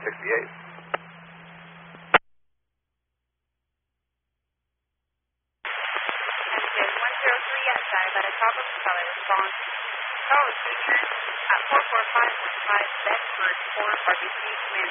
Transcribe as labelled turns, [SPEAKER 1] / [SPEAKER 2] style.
[SPEAKER 1] 103 outside, by the top of the color, response. Charles Jr. at 44515 Bedford 4 RBC, command